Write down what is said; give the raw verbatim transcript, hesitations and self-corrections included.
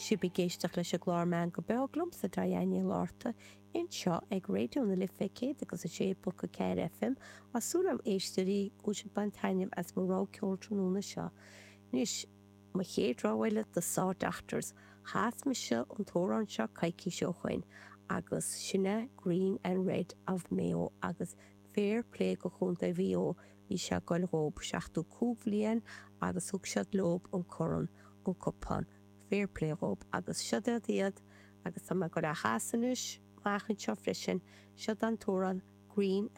Sibe géisteach leis a glármeán go beaglumm sa tá dhéine láirta in seo ag réidiúna le ficéad agus a sé go Céir F M a súlam éisteí úsin bantainnim as marrá ceoltrúna seo. Nís ma chéad ráhile de South Actors háas me seo an tóran seo caiici seo chuin agus sinne Green and Red of Mayo agus Fair Play go chunta bhío hí se goil rób seachtú cúbhlíon agus thug siad lob an choran an cupán Fair Play rób agus siad a diad agus sama go a hásanis máchan seo frisin siad an tóran Green